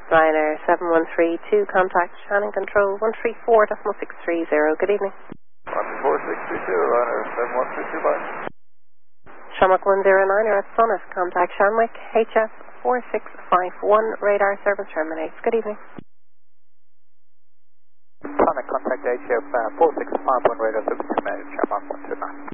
Ryanair 7132, contact Shannon Control 134.630. Good evening. 14632, Ryanair 7132, bye. Shamrock 109, you're at Summit, contact Shanwick, HF 4651, radar service terminates. Good evening. Summit, contact HF 4651, radar service terminates, Shamrock 129.